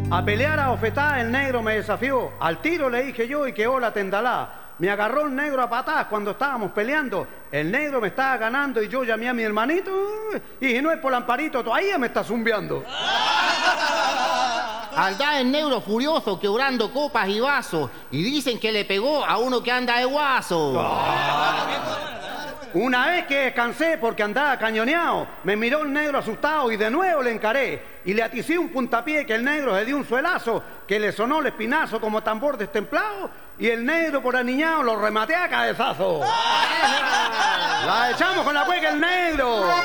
A pelear a ofetar el negro me desafió. Al tiro le dije yo y quedó la tendalá. Me agarró el negro a patadas cuando estábamos peleando. El negro me estaba ganando y yo llamé a mi hermanito y dije, no es por Amparito, todavía me está zumbiando. Anda el negro furioso quebrando copas y vasos y dicen que le pegó a uno que anda de guaso. Una vez que descansé porque andaba cañoneado, me miró el negro asustado y de nuevo le encaré. Y le aticé un puntapié que el negro se dio un suelazo, que le sonó el espinazo como tambor destemplado, y el negro por aniñado lo rematé a cabezazo. La echamos con la cueca el negro.